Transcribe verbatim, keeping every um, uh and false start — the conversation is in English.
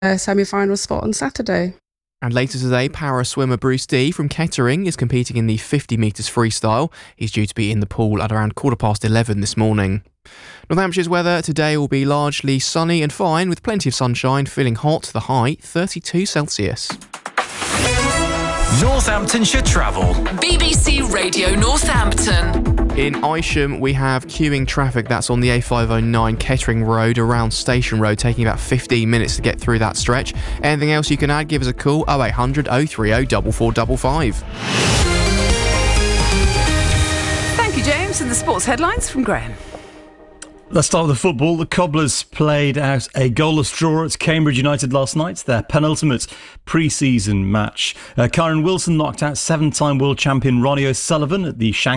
a semi-final spot on Saturday. And later today, para swimmer Bruce Dee from Kettering is competing in the fifty metres freestyle. He's due to be in the pool at around quarter past eleven this morning. North Hampshire's weather today will be largely sunny and fine, with plenty of sunshine, feeling hot, the high thirty-two Celsius. Northamptonshire Travel. B B C Radio Northampton. In Isham, we have queuing traffic that's on the A five oh nine Kettering Road around Station Road, taking about fifteen minutes to get through that stretch. Anything else you can add, give us a call, oh eight hundred, oh three oh, four four five five. Thank you, James. And the sports headlines from Graham. Let's start with the football. The Cobblers played out a goalless draw at Cambridge United last night, their penultimate pre-season match. Uh, Kyron Wilson knocked out seven-time world champion Ronnie O'Sullivan at the Shanghai